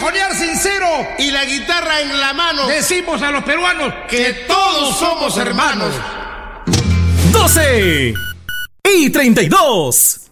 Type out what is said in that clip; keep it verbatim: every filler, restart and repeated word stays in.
cajonear sincero y la guitarra en la mano, decimos a los peruanos que todos somos hermanos. doce y treinta y dos.